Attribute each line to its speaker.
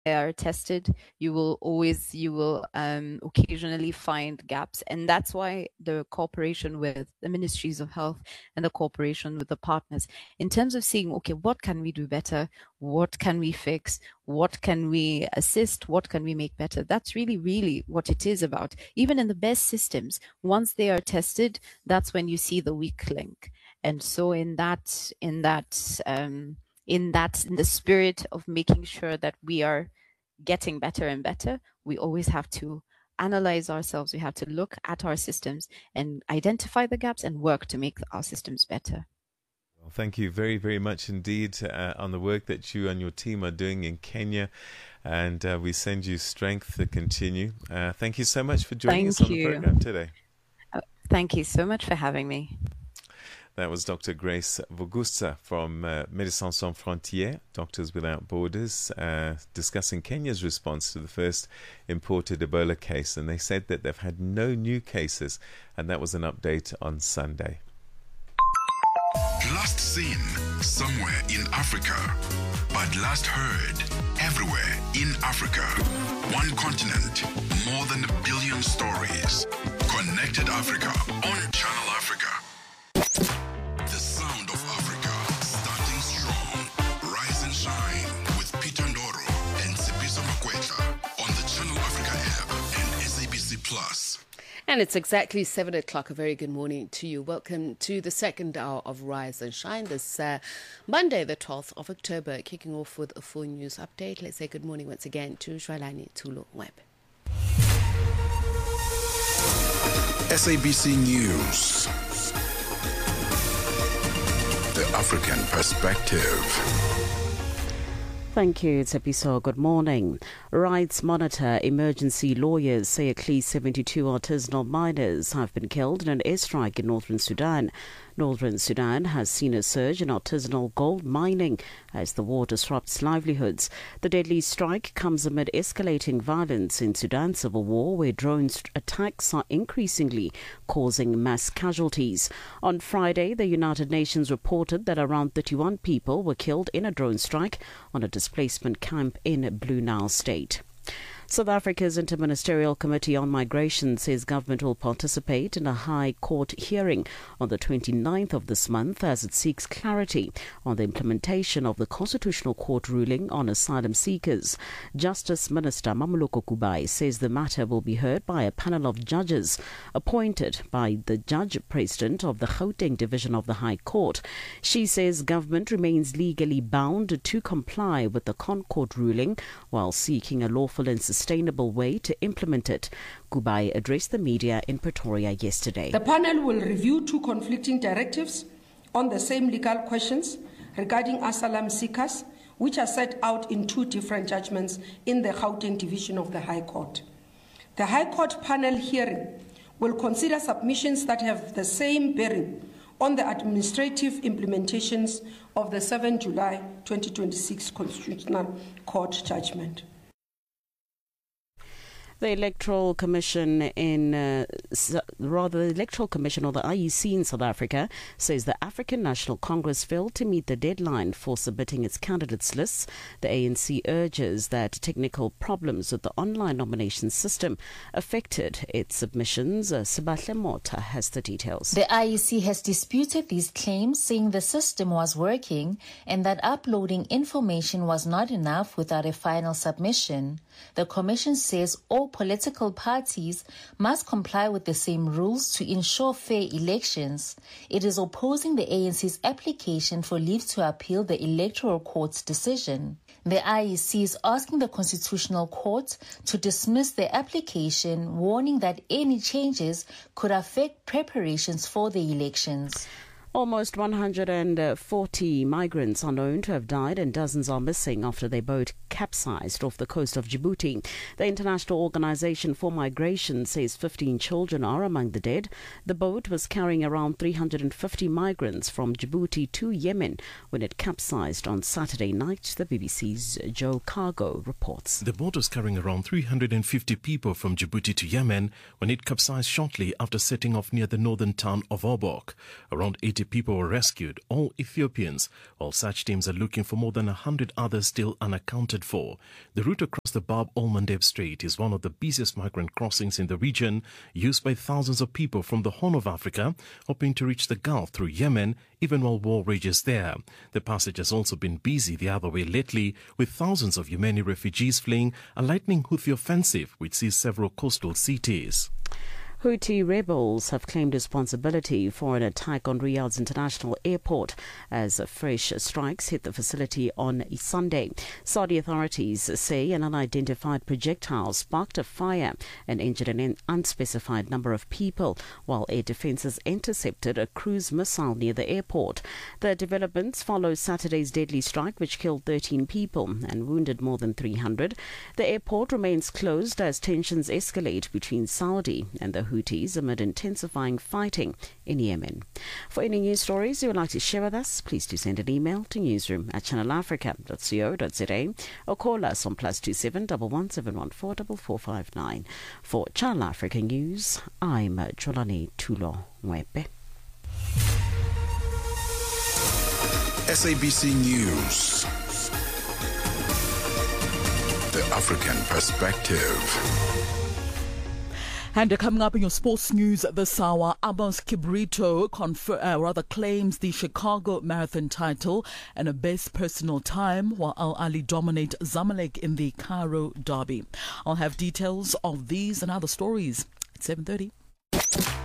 Speaker 1: are tested, you will occasionally find gaps. And that's why the cooperation with the ministries of health and the cooperation with the partners in terms of seeing, okay, what can we do better? What can we fix? What can we assist? What can we make better? That's really, really what it is about. Even in the best systems, once they are tested, that's when you see the weak link. And so in the spirit of making sure that we are getting better and better, we always have to analyze ourselves. We have to look at our systems and identify the gaps and work to make our systems better.
Speaker 2: Well, thank you very, very much indeed on the work that you and your team are doing in Kenya. And we send you strength to continue. Thank you so much for joining us on the program today.
Speaker 1: Thank you so much for having me.
Speaker 2: That was Dr. Grace Vugusa from Médecins Sans Frontières, Doctors Without Borders, discussing Kenya's response to the first imported Ebola case. And they said that they've had no new cases, and that was an update on Sunday.
Speaker 3: Last seen somewhere in Africa, but last heard everywhere in Africa. One continent, more than 1 billion stories. Connected Africa on Channel Africa. The sound of Africa, starting strong. Rise and shine with Peter Ndoro and Sipiso Makwetla on the Channel Africa app and SABC Plus.
Speaker 4: And it's exactly 7 o'clock. A very good morning to you. Welcome to the second hour of Rise and Shine this Monday, the 12th of October, kicking off with a full news update. Let's say good morning once again to Jwalani Tulu Web.
Speaker 3: SABC News. The African Perspective.
Speaker 5: Thank you, Tsepiso. Good morning. Rights Monitor emergency lawyers say at least 72 artisanal miners have been killed in an airstrike in northern Sudan. Northern Sudan has seen a surge in artisanal gold mining as the war disrupts livelihoods. The deadly strike comes amid escalating violence in Sudan's civil war, where drone attacks are increasingly causing mass casualties. On Friday, the United Nations reported that around 31 people were killed in a drone strike on a displacement camp in Blue Nile State. South Africa's Interministerial Committee on Migration says government will participate in a High Court hearing on the 29th of this month as it seeks clarity on the implementation of the Constitutional Court ruling on asylum seekers. Justice Minister Mamoloko Kubai says the matter will be heard by a panel of judges appointed by the Judge President of the Gauteng Division of the High Court. She says government remains legally bound to comply with the ConCourt ruling while seeking a lawful and sustainable way to implement it. Kubai addressed the media in Pretoria yesterday.
Speaker 6: The panel will review two conflicting directives on the same legal questions regarding asylum seekers, which are set out in two different judgments in the Gauteng Division of the High Court. The High Court panel hearing will consider submissions that have the same bearing on the administrative implementations of the 7 July 2026 Constitutional Court judgment.
Speaker 5: The Electoral Commission or the IEC in South Africa says the African National Congress failed to meet the deadline for submitting its candidates lists. The ANC urges that technical problems with the online nomination system affected its submissions. Sibahle Mota has the details.
Speaker 7: The IEC has disputed these claims, saying the system was working and that uploading information was not enough without a final submission. The Commission says all political parties must comply with the same rules to ensure fair elections. It is opposing the ANC's application for leave to appeal the Electoral Court's decision. The IEC is asking the Constitutional Court to dismiss the application, warning that any changes could affect preparations for the elections.
Speaker 5: Almost 140 migrants are known to have died and dozens are missing after their boat capsized off the coast of Djibouti. The International Organization for Migration says 15 children are among the dead. The boat was carrying around 350 migrants from Djibouti to Yemen when it capsized on Saturday night. The BBC's Joe Cargo reports.
Speaker 8: The boat was carrying around 350 people from Djibouti to Yemen when it capsized shortly after setting off near the northern town of Obok. Around 80 20 people were rescued, all Ethiopians, while search teams are looking for more than 100 others still unaccounted for. The route across the Bab el-Mandeb Strait is one of the busiest migrant crossings in the region, used by thousands of people from the Horn of Africa, hoping to reach the Gulf through Yemen, even while war rages there. The passage has also been busy the other way lately, with thousands of Yemeni refugees fleeing a lightning Houthi offensive which sees several coastal cities.
Speaker 5: Houthi rebels have claimed responsibility for an attack on Riyadh's international airport as fresh strikes hit the facility on Sunday. Saudi authorities say an unidentified projectile sparked a fire and injured an unspecified number of people, while air defences intercepted a cruise missile near the airport. The developments follow Saturday's deadly strike, which killed 13 people and wounded more than 300. The airport remains closed as tensions escalate between Saudi and the Houthis amid intensifying fighting in Yemen. For any news stories you would like to share with us, please do send an email to newsroom@channelafrica.co.za or call us on +27 11714 4459. For Channel Africa News, I'm Jolani Tulo Mwepe.
Speaker 3: SABC News. The African Perspective.
Speaker 9: And coming up in your sports news this hour, Amos Kibrito claims the Chicago Marathon title and a best personal time, while Al Ahly dominate Zamalek in the Cairo Derby. I'll have details of these and other stories at 7:30.